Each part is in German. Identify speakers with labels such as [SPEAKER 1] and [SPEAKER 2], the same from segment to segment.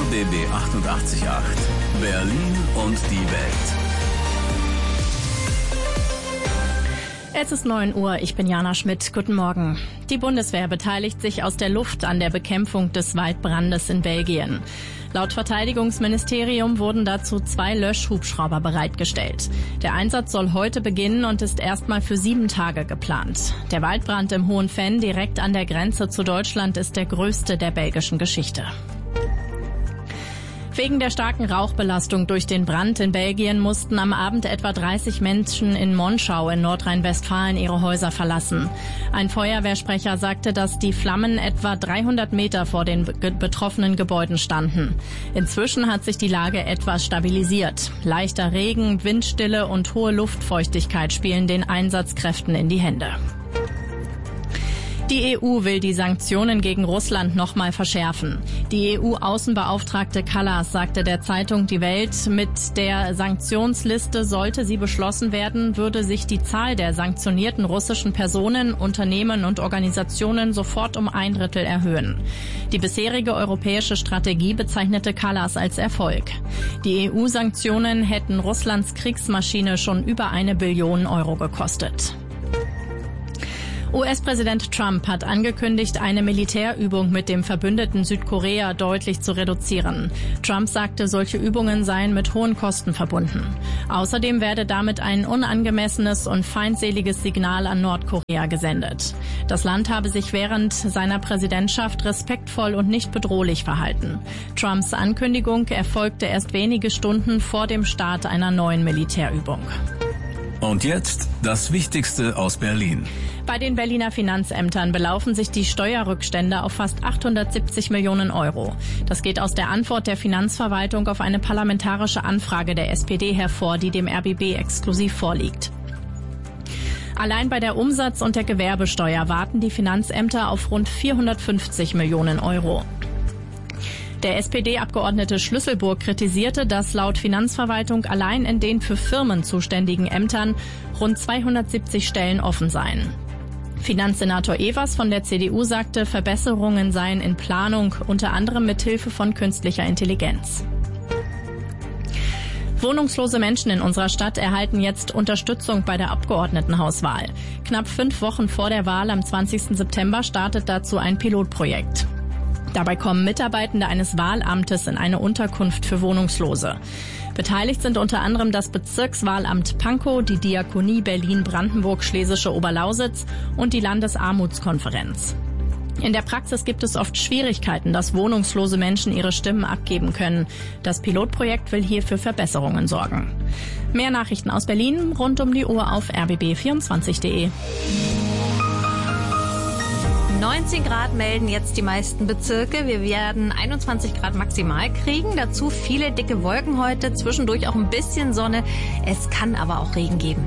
[SPEAKER 1] RBB 88.8 Berlin und die Welt.
[SPEAKER 2] Es ist 9 Uhr, ich bin Jana Schmidt. Guten Morgen. Die Bundeswehr beteiligt sich aus der Luft an der Bekämpfung des Waldbrandes in Belgien. Laut Verteidigungsministerium wurden dazu 2 Löschhubschrauber bereitgestellt. Der Einsatz soll heute beginnen und ist erstmal für 7 Tage geplant. Der Waldbrand im Hohen Venn direkt an der Grenze zu Deutschland ist der größte der belgischen Geschichte. Wegen der starken Rauchbelastung durch den Brand in Belgien mussten am Abend etwa 30 Menschen in Monschau in Nordrhein-Westfalen ihre Häuser verlassen. Ein Feuerwehrsprecher sagte, dass die Flammen etwa 300 Meter vor den betroffenen Gebäuden standen. Inzwischen hat sich die Lage etwas stabilisiert. Leichter Regen, Windstille und hohe Luftfeuchtigkeit spielen den Einsatzkräften in die Hände. Die EU will die Sanktionen gegen Russland nochmal verschärfen. Die EU-Außenbeauftragte Kallas sagte der Zeitung Die Welt, mit der Sanktionsliste, sollte sie beschlossen werden, würde sich die Zahl der sanktionierten russischen Personen, Unternehmen und Organisationen sofort um 1/3 erhöhen. Die bisherige europäische Strategie bezeichnete Kallas als Erfolg. Die EU-Sanktionen hätten Russlands Kriegsmaschine schon über 1 Billion Euro gekostet. US-Präsident Trump hat angekündigt, eine Militärübung mit dem Verbündeten Südkorea deutlich zu reduzieren. Trump sagte, solche Übungen seien mit hohen Kosten verbunden. Außerdem werde damit ein unangemessenes und feindseliges Signal an Nordkorea gesendet. Das Land habe sich während seiner Präsidentschaft respektvoll und nicht bedrohlich verhalten. Trumps Ankündigung erfolgte erst wenige Stunden vor dem Start einer neuen Militärübung.
[SPEAKER 1] Und jetzt das Wichtigste aus Berlin.
[SPEAKER 2] Bei den Berliner Finanzämtern belaufen sich die Steuerrückstände auf fast 870 Millionen Euro. Das geht aus der Antwort der Finanzverwaltung auf eine parlamentarische Anfrage der SPD hervor, die dem RBB exklusiv vorliegt. Allein bei der Umsatz- und der Gewerbesteuer warten die Finanzämter auf rund 450 Millionen Euro. Der SPD-Abgeordnete Schlüsselburg kritisierte, dass laut Finanzverwaltung allein in den für Firmen zuständigen Ämtern rund 270 Stellen offen seien. Finanzsenator Evers von der CDU sagte, Verbesserungen seien in Planung, unter anderem mit Hilfe von künstlicher Intelligenz. Wohnungslose Menschen in unserer Stadt erhalten jetzt Unterstützung bei der Abgeordnetenhauswahl. Knapp 5 Wochen vor der Wahl am 20. September startet dazu ein Pilotprojekt. Dabei kommen Mitarbeitende eines Wahlamtes in eine Unterkunft für Wohnungslose. Beteiligt sind unter anderem das Bezirkswahlamt Pankow, die Diakonie Berlin-Brandenburg-Schlesische Oberlausitz und die Landesarmutskonferenz. In der Praxis gibt es oft Schwierigkeiten, dass wohnungslose Menschen ihre Stimmen abgeben können. Das Pilotprojekt will hier für Verbesserungen sorgen. Mehr Nachrichten aus Berlin rund um die Uhr auf rbb24.de.
[SPEAKER 3] 19 Grad melden jetzt die meisten Bezirke. Wir werden 21 Grad maximal kriegen. Dazu viele dicke Wolken heute, zwischendurch auch ein bisschen Sonne. Es kann aber auch Regen geben.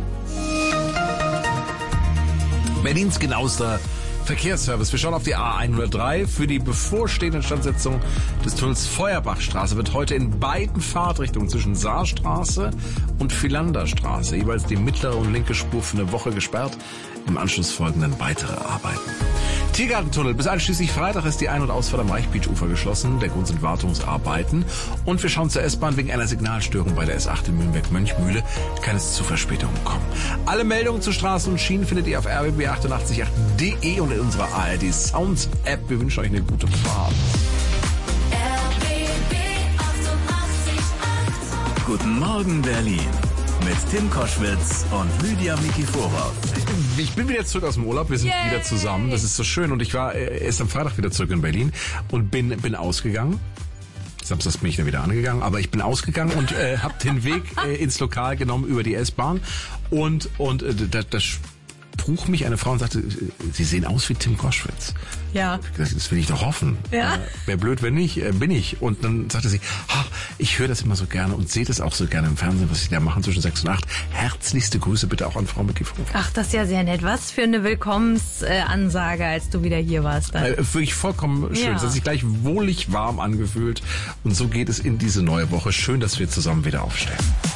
[SPEAKER 4] Berlins genauester Verkehrsservice. Wir schauen auf die A103. Für die bevorstehende Instandsetzung des Tunnels Feuerbachstraße wird heute in beiden Fahrtrichtungen zwischen Saarstraße und Philanderstraße jeweils die mittlere und linke Spur für eine Woche gesperrt. Im Anschluss folgen dann weitere Arbeiten. Tiergartentunnel. Bis einschließlich Freitag ist die Ein- und Ausfahrt am Reichbeach-Ufer geschlossen. Der Grund sind Wartungsarbeiten. Und wir schauen zur S-Bahn. Wegen einer Signalstörung bei der S8 in Mühlenberg-Mönchmühle kann es zu Verspätungen kommen. Alle Meldungen zu Straßen und Schienen findet ihr auf rbb888.de und in unserer ARD Sounds App. Wir wünschen euch eine gute Fahrt.
[SPEAKER 1] RBB 88.8 Guten Morgen Berlin. Mit Tim Koschwitz und Lydia Mikiforov.
[SPEAKER 4] Ich bin wieder zurück aus dem Urlaub. Wir sind wieder zusammen. Das ist so schön. Und ich war erst am Freitag wieder zurück in Berlin und bin ausgegangen. Samstags bin ich dann wieder angegangen. Aber ich bin ausgegangen und habe den Weg ins Lokal genommen über die S-Bahn. Und da sprach mich eine Frau und sagte, Sie sehen aus wie Tim Koschwitz.
[SPEAKER 2] Ja.
[SPEAKER 4] Das will ich doch hoffen.
[SPEAKER 2] Ja.
[SPEAKER 4] Wäre blöd, wenn nicht, bin ich. Und dann sagte sie, ich höre das immer so gerne und sehe das auch so gerne im Fernsehen, was Sie da machen zwischen 6 und 8. Herzlichste Grüße bitte auch an Frau Mikiforov.
[SPEAKER 3] Ach, das ist ja sehr nett. Was für eine Willkommensansage, als du wieder hier warst.
[SPEAKER 4] Wirklich vollkommen schön.
[SPEAKER 3] Ja.
[SPEAKER 4] Es hat sich gleich wohlig warm angefühlt. Und so geht es in diese neue Woche. Schön, dass wir zusammen wieder aufstehen.